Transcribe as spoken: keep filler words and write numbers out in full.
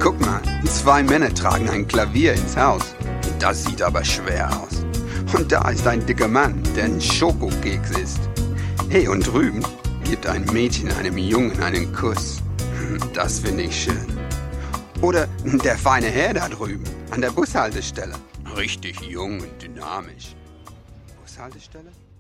Guck mal, zwei Männer tragen ein Klavier ins Haus. Das sieht aber schwer aus. Und da ist ein dicker Mann, der ein Schokokeks isst. Hey, und drüben gibt ein Mädchen einem Jungen einen Kuss. Das finde ich schön. Oder der feine Herr da drüben, an der Bushaltestelle. Richtig jung und dynamisch. Bushaltestelle?